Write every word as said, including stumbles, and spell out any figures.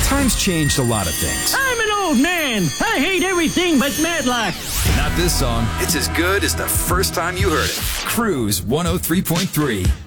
Time's changed a lot of things. I'm an old man. I hate everything but Matlock. Not this song. It's as good as the first time you heard it. Cruise one oh three point three.